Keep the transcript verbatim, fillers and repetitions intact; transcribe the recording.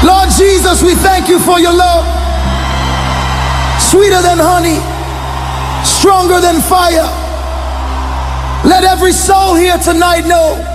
Lord Jesus, we thank you for your love. Sweeter than honey, stronger than fire. Let every soul here tonight know